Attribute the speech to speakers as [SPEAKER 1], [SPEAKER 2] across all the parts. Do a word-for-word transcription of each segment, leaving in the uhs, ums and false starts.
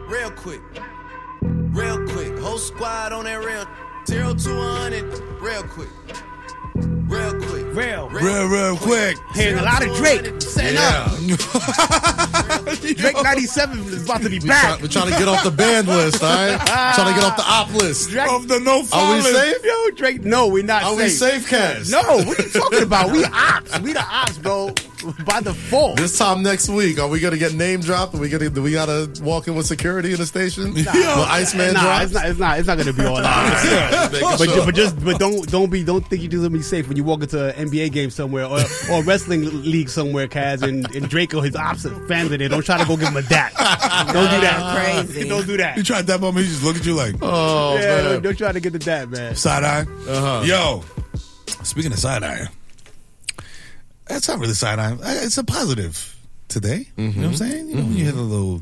[SPEAKER 1] real quick. Real quick. Whole squad on that real. Zero to one hundred, real quick. Real quick.
[SPEAKER 2] Real.
[SPEAKER 3] Real, real quick.
[SPEAKER 2] Hearing a lot of Drake. Setting
[SPEAKER 4] Yeah.
[SPEAKER 2] up. Drake ninety-seven is about to be
[SPEAKER 4] We
[SPEAKER 2] back.
[SPEAKER 4] try, we're trying to get off the banned list, all right? Trying to get off the op list.
[SPEAKER 2] Drake,
[SPEAKER 3] Of the no
[SPEAKER 4] Are
[SPEAKER 3] fly
[SPEAKER 4] we
[SPEAKER 3] list.
[SPEAKER 4] safe?
[SPEAKER 2] Yo, Drake, no, we're not
[SPEAKER 4] Are
[SPEAKER 2] safe.
[SPEAKER 4] we safe, Kaz?
[SPEAKER 2] No, what are you talking about? We ops. We the ops, bro. By default.
[SPEAKER 4] This time next week, are we gonna get name dropped? Are we gonna? Do we gotta walk in with security in the station? Will Iceman
[SPEAKER 2] nah,
[SPEAKER 4] drop?
[SPEAKER 2] it's not. It's not. It's not gonna be all that.
[SPEAKER 4] Making
[SPEAKER 2] But,
[SPEAKER 4] sure.
[SPEAKER 2] but just but don't don't be don't think you're just gonna be safe when you walk into an N B A game somewhere or or a wrestling league somewhere, Kaz, and, and Drake or his opposite fans in there. Don't try to go give him a dap. Don't do that.
[SPEAKER 5] Crazy.
[SPEAKER 2] Don't do that.
[SPEAKER 3] You tried that moment, he just look at you like,
[SPEAKER 4] Oh
[SPEAKER 2] yeah,
[SPEAKER 4] man.
[SPEAKER 2] don't, don't try to get the dap, man.
[SPEAKER 3] side eye.
[SPEAKER 4] Uh-huh.
[SPEAKER 3] Yo, speaking of side eye, that's not really side eye. It's a positive today. You know what I'm saying? You know, when you hit a little,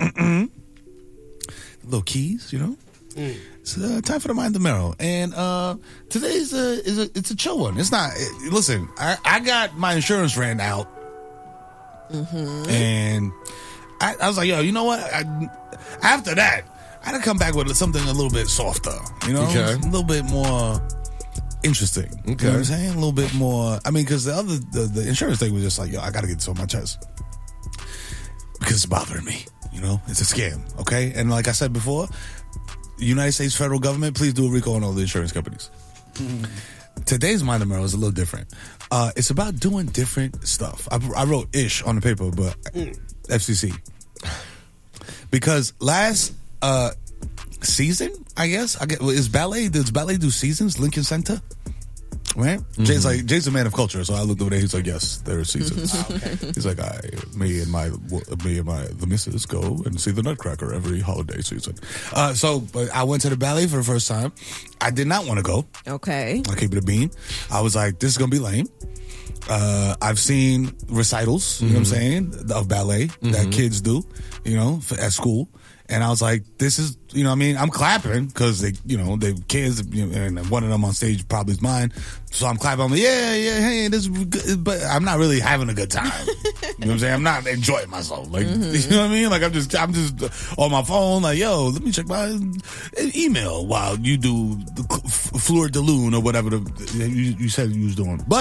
[SPEAKER 3] little keys. You know, it's uh, time for the mind the marrow. And uh, today's a is a it's a chill one. It's not. It, listen, I, I got my insurance ran out, and I, I was like, yo, you know what? I, after that, I had to come back with something a little bit softer. You know,
[SPEAKER 4] Okay.
[SPEAKER 3] a little bit more interesting. You know what I'm saying? A little bit more. I mean, because the other the, the insurance thing was just like, yo, I got to get this off my chest because it's bothering me. You know, it's a scam. Okay, and like I said before, the United States federal government, please do a recall on all the insurance companies. Today's Mind the Mirror is a little different. Uh, it's about doing different stuff. I, I wrote ish on the paper, but F C C. Because last uh, season, I guess, I get is ballet. Does ballet do seasons? Lincoln Center, right? Jay's like Jay's a man of culture, so I looked over there. He's like, yes, there are seasons. He's like, I, me and my, me and my the missus go and see the Nutcracker every holiday season. Uh, so, but I went to the ballet for the first time. I did not want to go.
[SPEAKER 5] Okay.
[SPEAKER 3] I keep it a bean. I was like, this is gonna be lame. Uh, I've seen recitals, you know what I'm saying, of ballet that kids do, you know, f- at school. And I was like, this is, you know what I mean? I'm clapping because they, you know, they kids, you know, and one of them on stage probably is mine. So I'm clapping. I'm like, yeah, yeah, hey, this is good. But I'm not really having a good time. You know what I'm saying? I'm not enjoying myself. Like, you know what I mean? Like, I'm just, I'm just on my phone, like, yo, let me check my email while you do the f- Fleur de Lune or whatever the, you, you said you was doing. But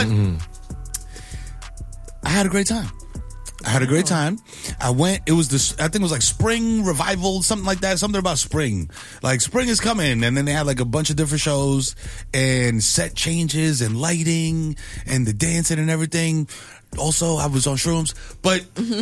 [SPEAKER 3] I had a great time. I had a great time. I went, it was this, I think it was like spring revival, something like that. Something about spring. Like spring is coming. And then they had like a bunch of different shows and set changes and lighting and the dancing and everything. Also, I was on shrooms. But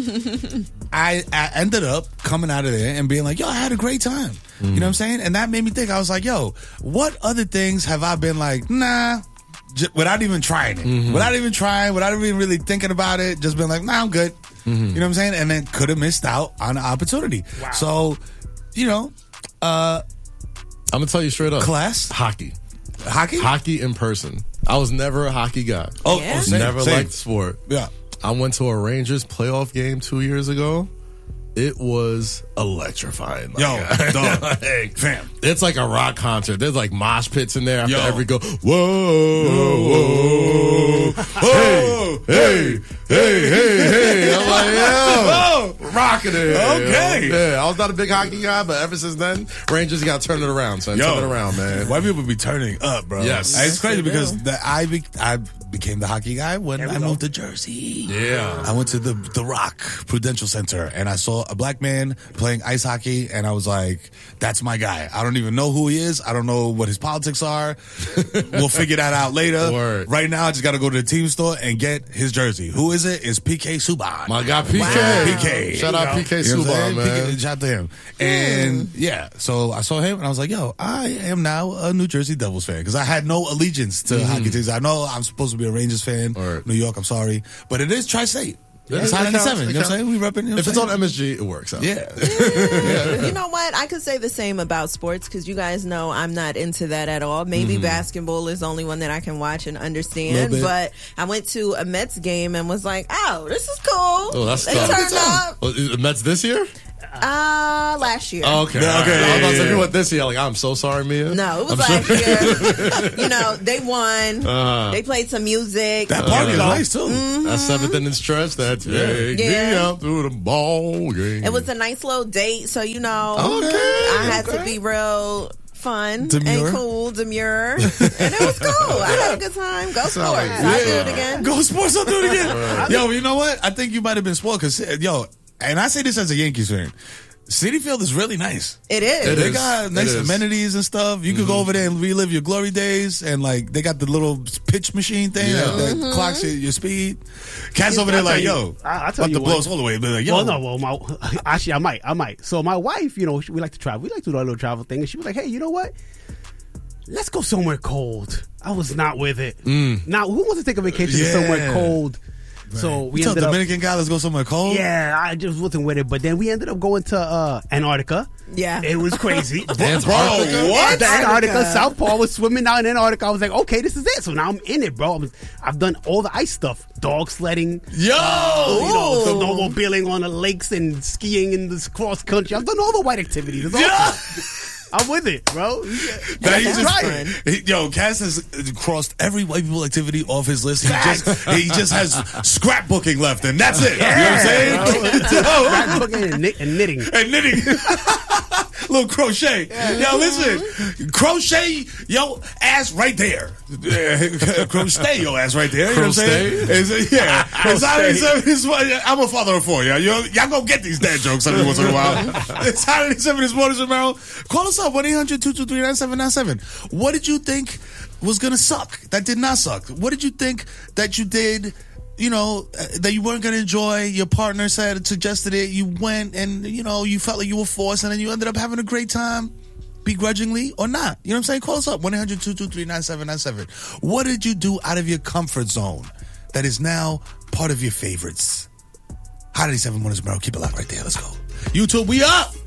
[SPEAKER 3] I, I ended up coming out of there and being like, yo, I had a great time. You know what I'm saying? And that made me think, I was like, yo, what other things have I been like, nah, j- without even trying it, mm-hmm. without even trying, without even really thinking about it, just been like, nah, I'm good. Mm-hmm. You know what I'm saying? And then could have missed out on an opportunity. Wow. So, you know, uh,
[SPEAKER 4] I'm gonna tell you straight up.
[SPEAKER 3] Class?
[SPEAKER 4] Hockey.
[SPEAKER 3] Hockey?
[SPEAKER 4] Hockey in person. I was never a hockey guy.
[SPEAKER 3] Oh,
[SPEAKER 5] Yeah.
[SPEAKER 3] oh same,
[SPEAKER 4] never
[SPEAKER 3] same.
[SPEAKER 4] liked the sport.
[SPEAKER 3] Yeah.
[SPEAKER 4] I went to a Rangers playoff game two years ago. It was electrifying. Like,
[SPEAKER 3] Yo, dog.
[SPEAKER 4] like,
[SPEAKER 3] Fam.
[SPEAKER 4] it's like a rock concert. There's like mosh pits in there after
[SPEAKER 3] Yo.
[SPEAKER 4] every go. Whoa, whoa, hey, hey, hey, hey, hey. I'm like, yo, rocking it.
[SPEAKER 3] Okay.
[SPEAKER 4] Yo. Yeah, I was not a big hockey guy, but ever since then, Rangers got to turn it around. So
[SPEAKER 3] Yo.
[SPEAKER 4] turn it around, man.
[SPEAKER 3] White people be turning up, bro.
[SPEAKER 4] Yes.
[SPEAKER 3] It's crazy
[SPEAKER 5] they
[SPEAKER 3] because
[SPEAKER 5] do.
[SPEAKER 3] the, I be, I became the hockey guy when I moved to Jersey.
[SPEAKER 4] Yeah.
[SPEAKER 3] I went to the the Rock Prudential Center and I saw a black man playing ice hockey and I was like, that's my guy. I don't even know who he is. I don't know what his politics are. We'll figure that out later.
[SPEAKER 4] Word.
[SPEAKER 3] Right now, I just got to go to the team store and get his jersey. Who is it? It's P K Subban.
[SPEAKER 4] My guy P K.
[SPEAKER 5] Wow.
[SPEAKER 3] P K.
[SPEAKER 4] Shout out P K
[SPEAKER 3] You know what I'm
[SPEAKER 4] Subban,
[SPEAKER 3] saying?
[SPEAKER 4] man.
[SPEAKER 3] P K, shout out to him. And yeah, so I saw him and I was like, yo, I am now a New Jersey Devils fan because I had no allegiance to hockey teams. I know I'm supposed to be a Rangers fan.
[SPEAKER 4] Word.
[SPEAKER 3] New York, I'm sorry. But it is Tri-State.
[SPEAKER 4] Yeah,
[SPEAKER 3] It's
[SPEAKER 4] it
[SPEAKER 3] high
[SPEAKER 4] counts,
[SPEAKER 3] ninety-seven.
[SPEAKER 4] it
[SPEAKER 3] You know what I'm
[SPEAKER 4] counts.
[SPEAKER 3] saying? We repping. You know
[SPEAKER 4] If
[SPEAKER 3] what
[SPEAKER 4] it's
[SPEAKER 3] I'm
[SPEAKER 4] on M S G, it works out.
[SPEAKER 3] saying? Yeah.
[SPEAKER 5] You know what? I could say the same about sports because you guys know I'm not into that at all. Maybe basketball is the only one that I can watch and understand.
[SPEAKER 3] Little bit.
[SPEAKER 5] But I went to a Mets game and was like, oh, this is cool.
[SPEAKER 4] Oh, that's
[SPEAKER 5] they
[SPEAKER 4] tough.
[SPEAKER 5] turned up.
[SPEAKER 4] Oh, is it Mets this year?
[SPEAKER 5] Uh, last year.
[SPEAKER 4] Okay.
[SPEAKER 3] Yeah, okay,
[SPEAKER 4] I was
[SPEAKER 3] yeah,
[SPEAKER 4] about to
[SPEAKER 3] yeah,
[SPEAKER 4] say,
[SPEAKER 3] yeah.
[SPEAKER 4] what this year? Like, I'm so sorry, Mia.
[SPEAKER 5] No, it was
[SPEAKER 4] I'm
[SPEAKER 5] last
[SPEAKER 4] so-
[SPEAKER 5] year. You know, they won.
[SPEAKER 4] Uh-huh.
[SPEAKER 5] They played some music.
[SPEAKER 3] That party was
[SPEAKER 4] Uh,
[SPEAKER 3] nice too.
[SPEAKER 4] That seventh inning stretch, that take
[SPEAKER 5] Yeah.
[SPEAKER 4] me out through the ball game.
[SPEAKER 5] It was a nice little date, so you know,
[SPEAKER 4] Okay,
[SPEAKER 5] I had
[SPEAKER 4] okay.
[SPEAKER 5] to be real fun
[SPEAKER 3] Demure.
[SPEAKER 5] and cool, demure, and it was cool. I had a good time. Go sports.
[SPEAKER 4] like-
[SPEAKER 5] I'll do
[SPEAKER 4] yeah.
[SPEAKER 5] it again.
[SPEAKER 3] Go sports, I'll do it again. Yo, you know what? I think you might have been spoiled because, yo, and I say this as a Yankees fan. Citi Field is really nice.
[SPEAKER 5] It is.
[SPEAKER 4] It
[SPEAKER 3] They
[SPEAKER 4] is.
[SPEAKER 3] got
[SPEAKER 4] It
[SPEAKER 3] nice
[SPEAKER 4] is.
[SPEAKER 3] amenities and stuff. You could go over there and relive your glory days, and like they got the little pitch machine thing
[SPEAKER 4] Yeah.
[SPEAKER 3] that, that
[SPEAKER 5] Mm-hmm.
[SPEAKER 3] clocks your, your speed. Cats over there
[SPEAKER 2] I'll
[SPEAKER 3] like,
[SPEAKER 2] tell
[SPEAKER 3] yo,
[SPEAKER 2] you- I- I'll tell
[SPEAKER 3] about
[SPEAKER 2] you
[SPEAKER 3] to blow
[SPEAKER 2] what.
[SPEAKER 3] us all the way. They're like, yo,
[SPEAKER 2] Well, no, well, my actually, I might, I might. So my wife, you know, we like to travel. We like to do our little travel thing, and she was like, "Hey, you know what? Let's go somewhere cold." I was not with it. Now, who wants to take a vacation to
[SPEAKER 3] Yeah.
[SPEAKER 2] somewhere cold? So we
[SPEAKER 3] we tell
[SPEAKER 2] ended up.
[SPEAKER 3] Dominican guy, let's go somewhere cold.
[SPEAKER 2] Yeah, I just wasn't with it. But then we ended up going to uh, Antarctica.
[SPEAKER 5] Yeah.
[SPEAKER 2] It was crazy.
[SPEAKER 4] Antarctica?
[SPEAKER 2] Bro, what? The Antarctica.
[SPEAKER 5] Antarctica.
[SPEAKER 2] South Paul was swimming out in Antarctica. I was like, okay, this is it. So now I'm in it, bro. I'm, I've done all the ice stuff. Dog sledding.
[SPEAKER 3] Yo,
[SPEAKER 2] You know, the
[SPEAKER 5] Ooh.
[SPEAKER 2] snowmobiling on the lakes and skiing in this cross country. I've done all the white activities. It's awesome. I'm with it, bro.
[SPEAKER 3] That he
[SPEAKER 5] That's
[SPEAKER 3] just,
[SPEAKER 5] fun.
[SPEAKER 3] he- yo, Cass has crossed every white people activity off his list. He just, he just has scrapbooking left, and that's it. You know what I'm saying?
[SPEAKER 2] Scrapbooking and, knit, and knitting.
[SPEAKER 3] And knitting. Little crochet. Yo, listen. Crochet your ass right there. Crochet your ass right there. You know what I'm saying? It's, yeah. It's not, it's, it's, it's, I'm a father of four, y'all. Y'all, y'all gonna get these dad jokes every once in a while. It's Saturday, seven this morning, tomorrow. Call us up, one eight hundred two two three nine seven nine seven. What did you think was gonna suck? That did not suck. What did you think that you did, you know, uh, that you weren't going to enjoy? Your partner said, suggested it. You went and, you know, you felt like you were forced, and then you ended up having a great time, begrudgingly or not. You know what I'm saying? Call us up, one eight hundred two two three nine seven nine seven. What did you do out of your comfort zone that is now part of your favorites? Hot eighty-seven Mornings, Merrill. Keep it locked right there. Let's go. YouTube, we up.